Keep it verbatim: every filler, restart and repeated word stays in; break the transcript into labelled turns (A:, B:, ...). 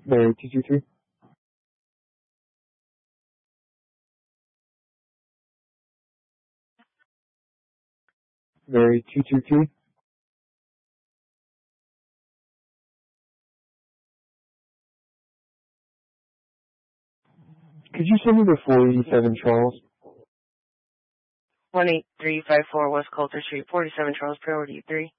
A: Mary two two three. Mary two two three. Could you send me the four eighty-seven Charles?
B: one eight three five four West Coulter Street, forty-seven Charles, priority three.